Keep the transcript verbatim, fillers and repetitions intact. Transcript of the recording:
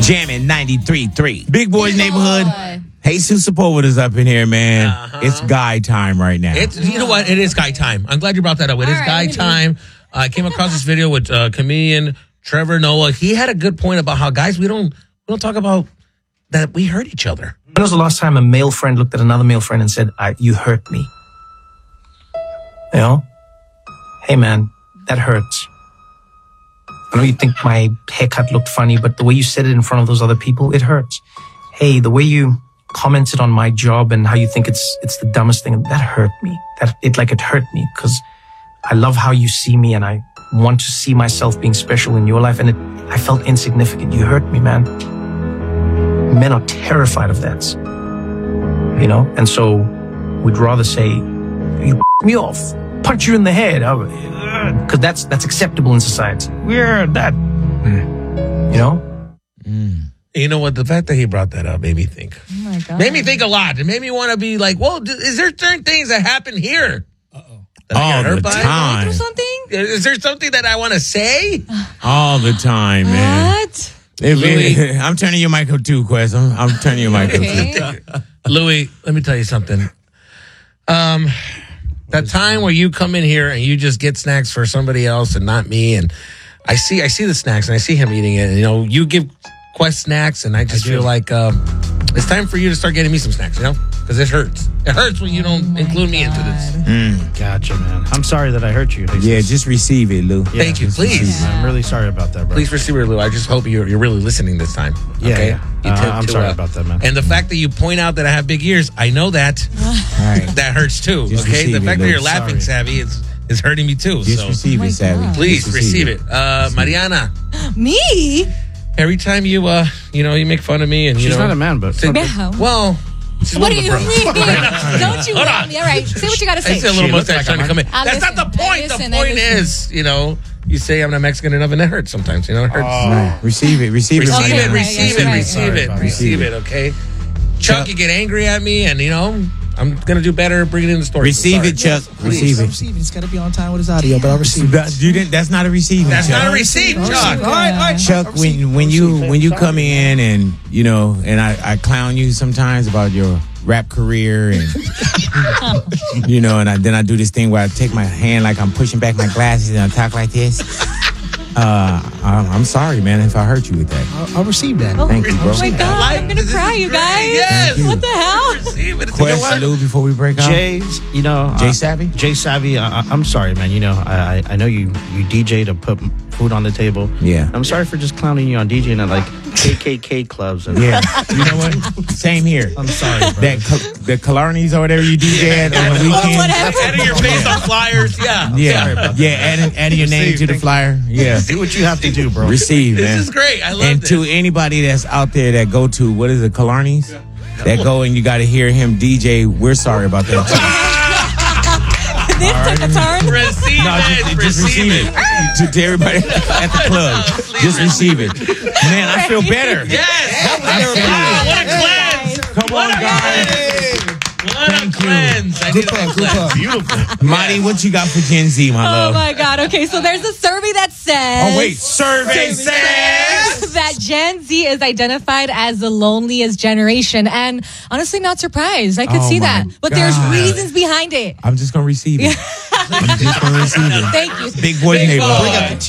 Jamming ninety-three point three. Big Boys Neighborhood. Boy. Jesus Sepulveda's up in here, man. Uh-huh. It's guy time right now. It's, you know what? It is guy time. I'm glad you brought that up. It All is right, guy let me time. Uh, I came across this video with uh, comedian Trevor Noah. He had a good point about how guys we don't we don't talk about that we hurt each other. When was the last time a male friend looked at another male friend and said, I, "You hurt me"? You know, hey man, that hurts. I know you think my haircut looked funny, but the way you said it in front of those other people, it hurts. Hey, the way you commented on my job and how you think it's it's the dumbest thing, that hurt me. That it like it hurt me because I love how you see me and I want to see myself being special in your life, and it, I felt insignificant. You hurt me, man. Men are terrified of that, you know, and so we'd rather say, "You me off, punch you in the head," because that's that's acceptable in society. We're that, you know. Mm. You know what? The fact that he brought that up made me think. Oh my God. Made me think a lot. It made me want to be like, well, d- is there certain things that happen here? Uh-oh. That I All got hurt the by? time. Or something? Is there something that I want to say? All the time, man. What? If- Louis. I'm turning your mic up too, Quest. I'm, I'm turning your mic up Okay. too. Louis, let me tell you something. Um, that time where you come in here and you just get snacks for somebody else and not me, and I see, I see the snacks and I see him eating it. And, you know, you give Quest snacks, and I just feel like um, it's time for you to start getting me some snacks. You know, because it hurts. It hurts when you don't Oh include me into this. Mm. Gotcha, man. I'm sorry that I hurt you. Yeah, just receive it, Lou. Yeah, Thank you, just please. receive it. I'm really sorry about that, bro. Please receive it, Lou. I just hope you're, you're really listening this time. Yeah, Okay? yeah. You Uh, took I'm to, sorry uh, about that, man. And the fact that you point out that I have big ears, I know that. All right. That hurts too. Just okay, the receive fact it, that Lou. you're laughing, Sorry. Savvy, is is hurting me too. Just so receive Oh it, my Savvy. God. please Just receive it. Uh, Mariana, Me? every time you uh you know you make fun of me and you She's know not a man, but say- Yeah. well, she's What one do of you the mean? bros. Don't you Hold want on. me? All right, say what you got to I say. see a little She looks mustache like trying a to come in. I That's listen, not the I point. listen, the I point listen. is, you know, you say I'm not Mexican enough, and that hurts sometimes. You know, it hurts. Right. Receive it. Receive it. Receive Okay, it, Mariana. right, receive yeah, it, right. receive Sorry it, about it. receive it, okay? Chuck, you get angry at me, and, you know, I'm going to do better bringing in the story. Receive Sorry. it, Chuck. Please. Receive I'll it. receive it. It's got to be on time with his audio, but I'll receive That, it. you didn't, that's not a receiving. That's Chuck. not a receipt, I'll Chuck. receive it. All right, all right. Chuck, I'll receive when it. when I'll you receive it. when you Sorry. come in and you know, and I, I clown you sometimes about your rap career and you know, and I, then I do this thing where I take my hand like I'm pushing back my glasses and I talk like this. Uh, I'm, I'm sorry, man, if I hurt you with that. I'll, I'll receive that. Thank you, bro. Oh my God, Life- I'm going to this cry, is you great. guys. Yes. Thank you. What the hell? Receive it. It's- Quest, salute before we break out. Jay's, you know, Jay uh, Savvy? Jay Savvy. I, I- I'm sorry, man. You know, I I I know you you D J to put food on the table. Yeah. I'm sorry for just clowning you on DJing at like K K K clubs. And, Yeah, you know what? Same here. I'm sorry, bro. That Col- the Killarneys or whatever you D J at on the weekend. whatever. Adding your face on flyers, yeah. Yeah, yeah, adding, adding your name to the flyer. Yeah, Do what you have to do, bro. receive, This man. is great. I love And this. to anybody that's out there that go to what is it, Killarneys? That go and you got to hear him D J. We're sorry about that. This took a turn. Receive No, it. just, just receive it. To, to everybody at the club, just receive it. Man, I feel better. Yes. Wow, What a cleanse. Come on, guys. What a Thank you. cleanse. I Group did up, that group up. cleanse. Marty, what you got for Gen Z, my Oh love? my God. Okay, so there's a survey that says. Oh, wait. Survey says. that Gen Z is identified as the loneliest generation. And honestly, not surprised. I could Oh see my that. But there's God. reasons behind it. I'm just going to receive it. I'm just going to receive it. Thank you. Big Boys Big Neighborhood. boy. Bring out the